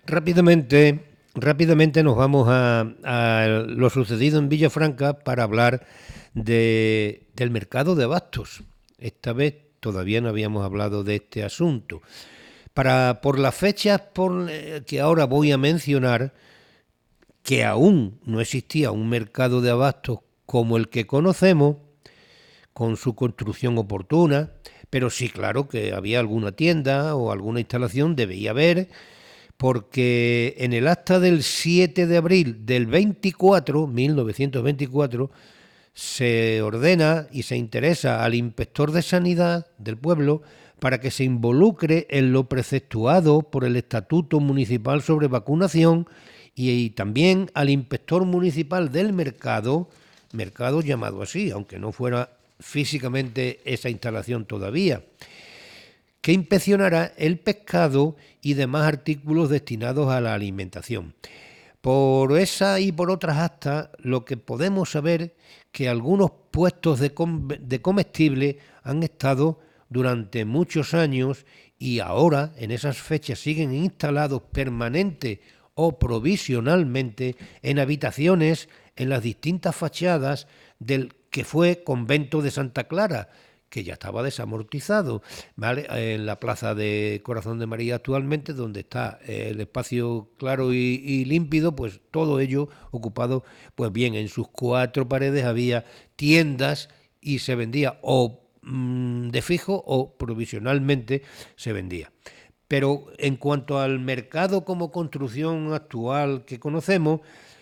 Rápidamente nos vamos a lo sucedido en Villafranca para hablar del mercado de abastos. Esta vez todavía no habíamos hablado de este asunto. Por las fechas que ahora voy a mencionar, que aún no existía un mercado de abastos como el que conocemos, con su construcción oportuna, pero sí, claro, que había alguna tienda o alguna instalación, debía haber, porque en el acta del 7 de abril del 24, 1924, se ordena y se interesa al inspector de sanidad del pueblo para que se involucre en lo preceptuado por el Estatuto Municipal sobre Vacunación y también al inspector municipal del mercado llamado así, aunque no fuera físicamente esa instalación todavía, que inspeccionará el pescado y demás artículos destinados a la alimentación. Por esa y por otras actas, lo que podemos saber que algunos puestos de comestible han estado durante muchos años y ahora en esas fechas siguen instalados permanente o provisionalmente en habitaciones en las distintas fachadas del que fue convento de Santa Clara, que ya estaba desamortizado, ¿vale? En la plaza de Corazón de María actualmente, donde está el espacio claro y límpido, pues todo ello ocupado, pues bien, en sus cuatro paredes había tiendas y se vendía o de fijo o provisionalmente se vendía. Pero en cuanto al mercado como construcción actual que conocemos,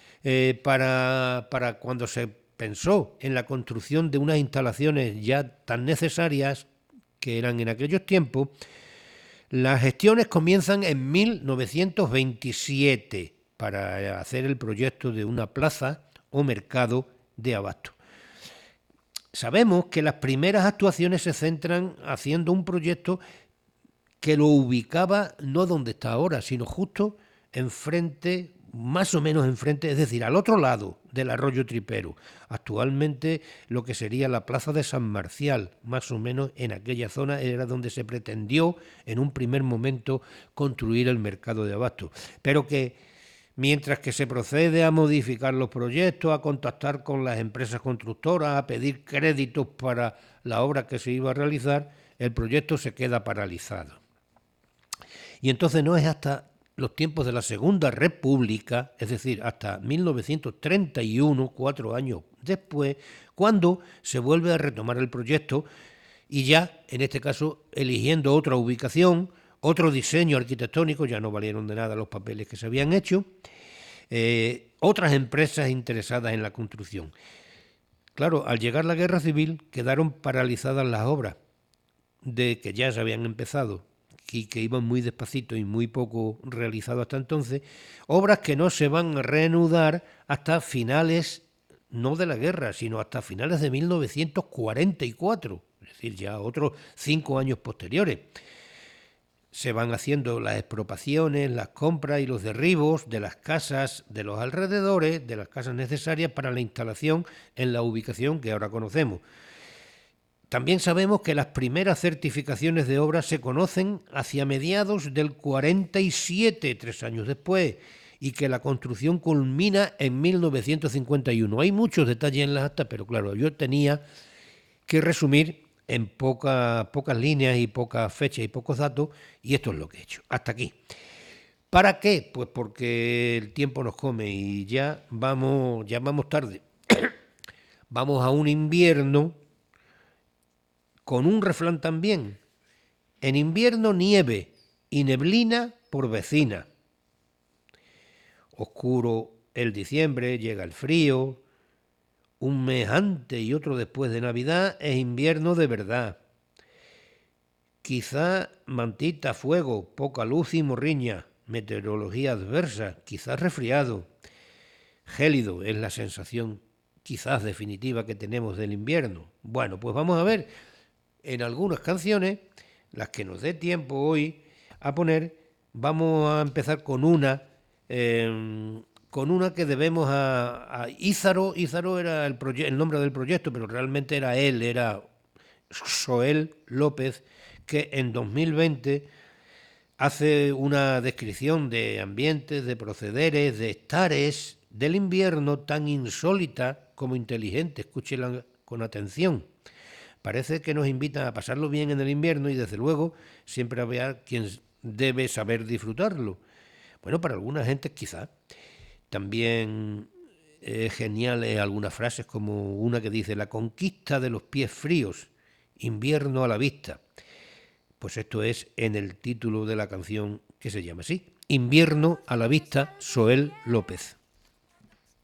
para cuando se pensó en la construcción de unas instalaciones ya tan necesarias que eran en aquellos tiempos, las gestiones comienzan en 1927 para hacer el proyecto de una plaza o mercado de abasto. Sabemos que las primeras actuaciones se centran haciendo un proyecto que lo ubicaba no donde está ahora, sino justo enfrente, más o menos enfrente, es decir, al otro lado del arroyo Tripero. Actualmente lo que sería la plaza de San Marcial, más o menos en aquella zona era donde se pretendió en un primer momento construir el mercado de abasto. Pero que mientras que se procede a modificar los proyectos, a contactar con las empresas constructoras, a pedir créditos para la obra que se iba a realizar, el proyecto se queda paralizado. Y entonces no es hasta los tiempos de la Segunda República, es decir, hasta 1931, 4 años después, cuando se vuelve a retomar el proyecto y ya, en este caso, eligiendo otra ubicación, otro diseño arquitectónico, ya no valieron de nada los papeles que se habían hecho, otras empresas interesadas en la construcción. Claro, al llegar la guerra civil quedaron paralizadas las obras de que ya se habían empezado y que iban muy despacito y muy poco realizado hasta entonces, obras que no se van a reanudar hasta finales, no de la guerra, sino hasta finales de 1944, es decir, ya otros 5 años posteriores. Se van haciendo las expropiaciones, las compras y los derribos de las casas de los alrededores, de las casas necesarias para la instalación en la ubicación que ahora conocemos. También sabemos que las primeras certificaciones de obra se conocen hacia mediados del 47, 3 años después, y que la construcción culmina en 1951. Hay muchos detalles en las actas, pero claro, yo tenía que resumir en pocas líneas y pocas fechas y pocos datos, y esto es lo que he hecho. Hasta aquí. ¿Para qué? Pues porque el tiempo nos come y ya vamos tarde. Vamos a un invierno con un refrán también. En invierno nieve y neblina por vecina. Oscuro el diciembre, llega el frío, un mes antes y otro después de Navidad es invierno de verdad. Quizá mantita, fuego, poca luz y morriña, meteorología adversa, quizás resfriado. Gélido es la sensación quizás definitiva que tenemos del invierno. Bueno, pues vamos a ver en algunas canciones, las que nos dé tiempo hoy a poner, vamos a empezar con una que debemos a Ízaro. Ízaro era el nombre del proyecto, pero realmente era Soel López, que en 2020 hace una descripción de ambientes, de procederes, de estares del invierno tan insólita como inteligente. Escúchela con atención. Parece que nos invitan a pasarlo bien en el invierno y desde luego siempre habrá quien debe saber disfrutarlo. Bueno, para alguna gente quizá. También geniales algunas frases como una que dice: la conquista de los pies fríos, invierno a la vista. Pues esto es en el título de la canción, que se llama así: Invierno a la vista, Soel López.